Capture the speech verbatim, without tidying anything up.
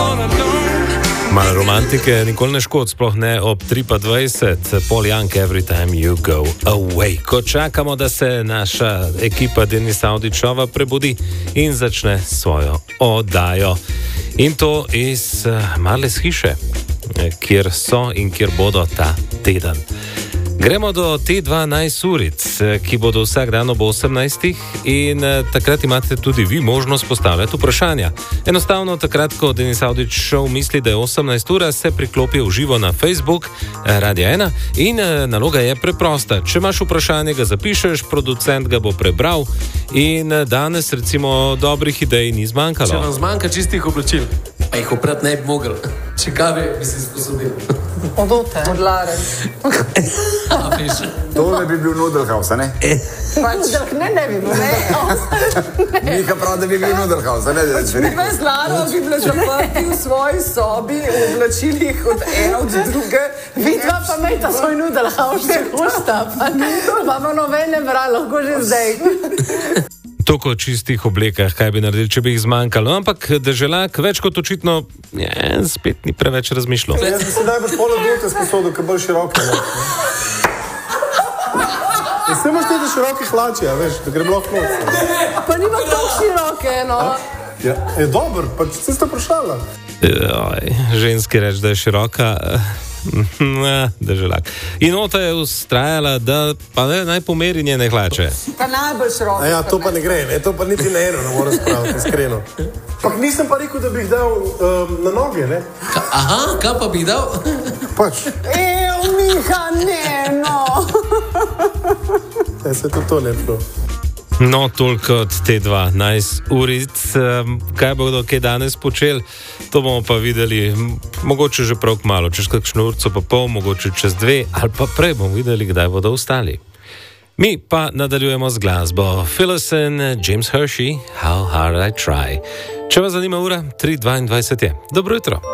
Malo romantike nikoli ne škod, sploh ne ob tri pa dvajset. Paul Young, Every Time You Go Away. Ko čakamo, da se naša ekipa Denis Avdićova prebudi in začne svojo oddajo. In to iz Marles hiše, kjer so in kjer bodo ta teden. Gremo do T dvanajst uric, ki bodo vsak dan ob osemnajstih in takrat imate tudi vi možnost postavljati vprašanja. Enostavno takrat, ko Denis Avdić Show misli, da je osemnajst ura, se priklopi v živo na Facebook Radio ena in naloga je preprosta. Če imaš vprašanje, ga zapišeš, producent ga bo prebral in danes recimo dobrih idej ni zmanjkalo. Če vam zmanjka čistih oblačil, pa jih oprati ne bi mogel. Če kave bi si sposobil. Odote. Odlare. To ne bi bil Nudelhaus, ne? Pač, ne, ne bi bil, ne. Nika prav, da bi bil Nudelhaus, ne? Pač mi pa znano bi bilo zaprti v svoji sobi, v oblačilih od ene od druge. Vidva pa imejta svoj Nudelhaus, če hočeta, pa ne. Pa ima novene bral, lahko že zdaj. Toliko čistih oblekah, kaj bi naredili, če bi jih zmanjkalo. Ampak deželak več kot očitno je, spet ni preveč razmišljal. Jaz bi se najbolj polo dute sposobil, ker bolj široke. Jaz ne imaš tudi široke hlače, ja, veš, da gre bilo hnoc. Pa nima tako široke, no. Ja, je dober, pa če ste vprašala. Joj, ženski reč, da je široka... Ne, deželak. In Ota je ustrajala, da pa ne, naj pomeri njene hlače. Pa najbolj široko. Ja, to pa ne gre, ne, to pa niti na eno ne moram spraviti, iskreno. Pak nisem pa rekel, da bi jih dal um, na noge, ne? Ka, aha, kaj pa bi jih dal? Pač. Ejo, Miha, ne, no. Ja, se to to ne bilo. No, toliko od T dvanajst uric. Kaj bodo kaj danes počeli, to bomo pa videli mogoče že prav kmalu, čez kakšno urco pa pol, mogoče čez dve ali pa prej bomo videli, kdaj bodo ostali. Mi pa nadaljujemo z glasbo. Phyllis in James Hershey, How Hard I Try. Če vas zanima ura, tri dvaindvajset je. Dobro jutro.